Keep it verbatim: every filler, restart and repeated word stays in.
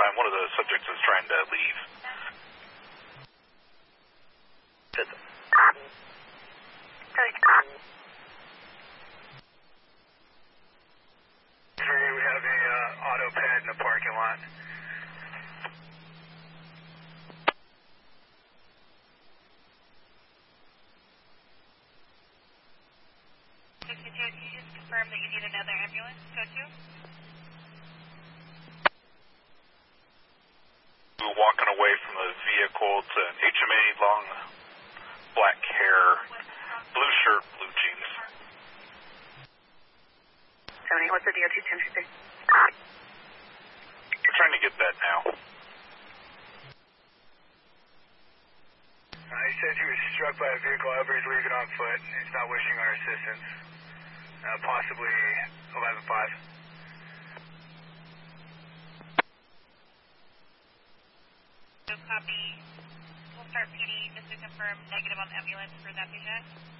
time. One of the subjects is trying to leave. Three, we have a uh, auto pad in the parking lot. sixty-two, can you just confirm that you need another ambulance? Code two? We were walking away from the vehicle. It's an H M A, long black hair, blue shirt, blue jeans. Tony, what's the D O T ten fifty? We're trying to get that now. Uh, he says he was struck by a vehicle, however he's leaving on foot. He's not wishing our assistance. Uh, possibly eleven five. No copy. We'll start P D just to confirm negative on the ambulance for that patient.